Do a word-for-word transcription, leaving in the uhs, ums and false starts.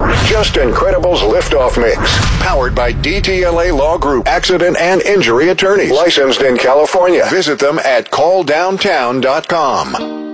Just Incredible's Liftoff Mix. Powered by D T L A Law Group. Accident and injury attorneys. Licensed in California. Visit them at call downtown dot com.